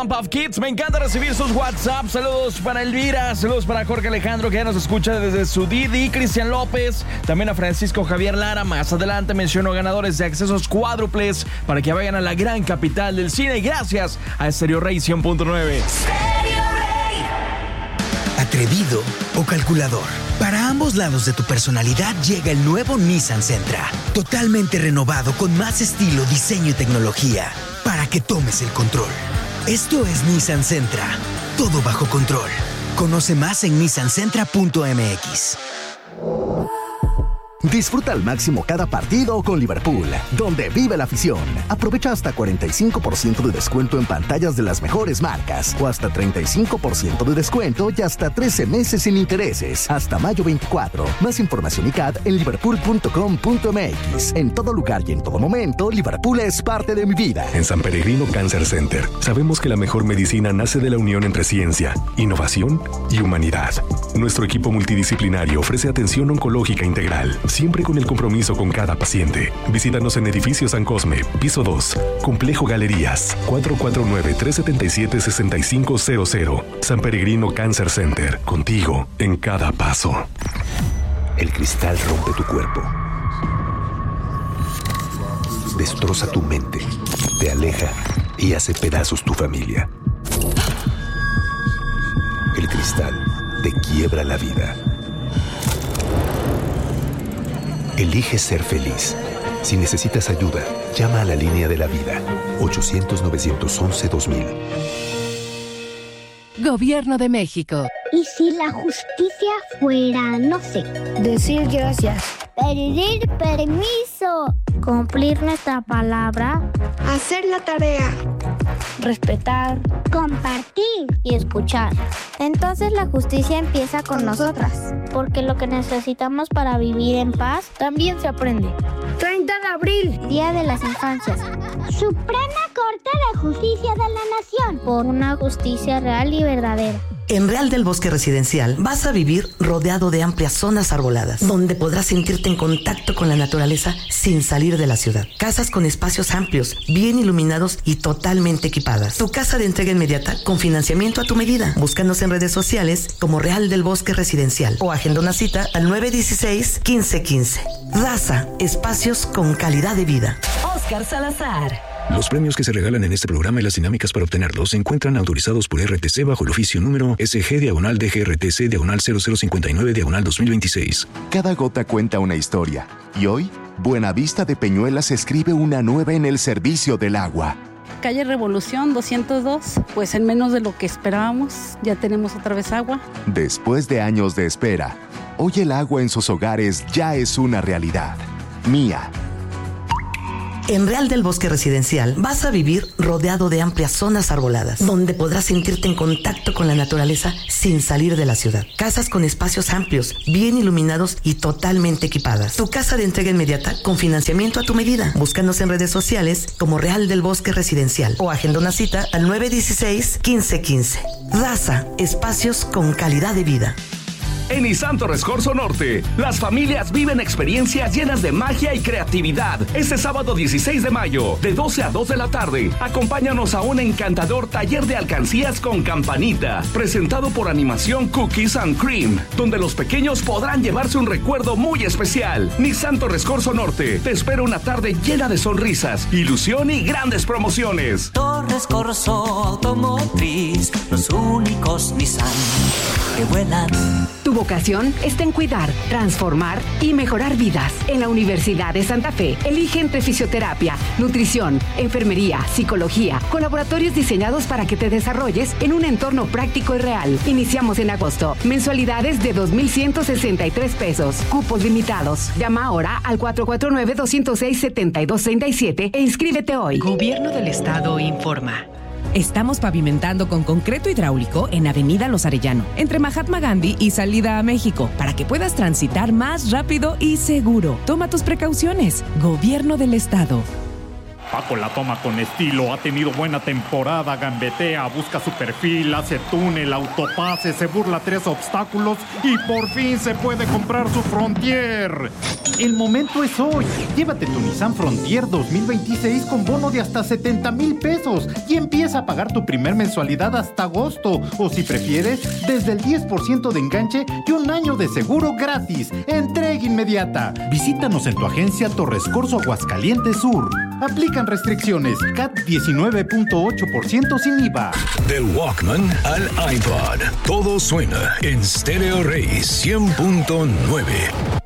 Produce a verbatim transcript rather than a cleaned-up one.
Puff Kids, me encanta recibir sus WhatsApp. Saludos para Elvira, saludos para Jorge Alejandro, que ya nos escucha desde su Didi, Cristian López, también a Francisco Javier Lara. Más adelante menciono ganadores de accesos cuádruples para que vayan a la gran capital del cine. Y gracias a Stereo Rey cien punto nueve. ¿Atrevido o calculador? Para ambos lados de tu personalidad llega el nuevo Nissan Sentra. Totalmente renovado con más estilo, diseño y tecnología para que tomes el control. Esto es Nissan Sentra. Todo bajo control. Conoce más en nissan sentra punto m x. Disfruta al máximo cada partido con Liverpool, donde vive la afición. Aprovecha hasta cuarenta y cinco por ciento de descuento en pantallas de las mejores marcas, o hasta treinta y cinco por ciento de descuento y hasta trece meses sin intereses, hasta mayo veinticuatro. Más información y C A D en liverpool punto com punto m x. En todo lugar y en todo momento, Liverpool es parte de mi vida. En San Peregrino Cancer Center, sabemos que la mejor medicina nace de la unión entre ciencia, innovación y humanidad. Nuestro equipo multidisciplinario ofrece atención oncológica integral, siempre con el compromiso con cada paciente. Visítanos en Edificio San Cosme, piso dos, Complejo Galerías, cuatro cuatro nueve, tres siete siete, seis cinco cero cero. San Peregrino Cancer Center, contigo en cada paso. El cristal rompe tu cuerpo, destroza tu mente, te aleja y hace pedazos tu familia. El cristal te quiebra la vida. Elige ser feliz. Si necesitas ayuda, llama a la línea de la vida. ochocientos, novecientos once, dos mil. Gobierno de México. ¿Y si la justicia fuera, no sé, decir gracias, pedir permiso, cumplir nuestra palabra, hacer la tarea, respetar, compartir y escuchar? Entonces la justicia empieza con nosotras, porque lo que necesitamos para vivir en paz también se aprende. treinta de abril, Día de las Infancias. Suprema Corte de Justicia de la Nación, por una justicia real y verdadera. En Real del Bosque Residencial vas a vivir rodeado de amplias zonas arboladas, donde podrás sentirte en contacto con la naturaleza sin salir de la ciudad. Casas con espacios amplios, bien iluminados y totalmente equipadas. Tu casa de entrega inmediata con financiamiento a tu medida. Búscanos en redes sociales como Real del Bosque Residencial o agenda una cita al nueve uno seis, uno cinco uno cinco. Raza, espacios con calidad de vida. Oscar Salazar. Los premios que se regalan en este programa y las dinámicas para obtenerlos se encuentran autorizados por R T C bajo el oficio número S G diagonal D G R T C diagonal cero cero cincuenta y nueve diagonal dos mil veintiséis. Cada gota cuenta una historia. Y hoy, Buenavista de Peñuelas escribe una nueva en el servicio del agua. Calle Revolución doscientos dos, pues en menos de lo que esperábamos, ya tenemos otra vez agua. Después de años de espera, hoy el agua en sus hogares ya es una realidad. Mía. En Real del Bosque Residencial vas a vivir rodeado de amplias zonas arboladas, donde podrás sentirte en contacto con la naturaleza sin salir de la ciudad. Casas con espacios amplios, bien iluminados y totalmente equipadas. Tu casa de entrega inmediata con financiamiento a tu medida. Búscanos en redes sociales como Real del Bosque Residencial o agenda una cita al nueve uno seis, uno cinco uno cinco. Raza, espacios con calidad de vida. En Nissan Torres Corzo Norte, las familias viven experiencias llenas de magia y creatividad. Este sábado dieciséis de mayo, de doce a dos de la tarde, acompáñanos a un encantador taller de alcancías con campanita, presentado por Animación Cookies and Cream, donde los pequeños podrán llevarse un recuerdo muy especial. Nissan Torres Corzo Norte te espera una tarde llena de sonrisas, ilusión y grandes promociones. Torres Corzo Automotriz, los únicos Nissan que vuelan. Tu vocación está en cuidar, transformar y mejorar vidas. En la Universidad de Santa Fe, elige entre fisioterapia, nutrición, enfermería, psicología, con laboratorios diseñados para que te desarrolles en un entorno práctico y real. Iniciamos en agosto. Mensualidades de dos mil ciento sesenta y tres pesos. Cupos limitados. Llama ahora al cuatro cuatro nueve, dos cero seis, siete dos seis siete e inscríbete hoy. Gobierno del Estado informa. Estamos pavimentando con concreto hidráulico en Avenida Los Arellano, entre Mahatma Gandhi y Salida a México, para que puedas transitar más rápido y seguro. Toma tus precauciones. Gobierno del Estado. Paco la toma con estilo, ha tenido buena temporada, gambetea, busca su perfil, hace túnel, autopase, se burla tres obstáculos y por fin se puede comprar su Frontier. El momento es hoy. Llévate tu Nissan Frontier dos mil veintiséis con bono de hasta setenta mil pesos y empieza a pagar tu primer mensualidad hasta agosto. O si prefieres, desde el diez por ciento de enganche y un año de seguro gratis. Entrega inmediata. Visítanos en tu agencia Torres Corso Aguascalientes Sur. Aplican restricciones. C A T diecinueve punto ocho por ciento sin I V A. Del Walkman al iPod, todo suena en Stereo Rey cien punto nueve.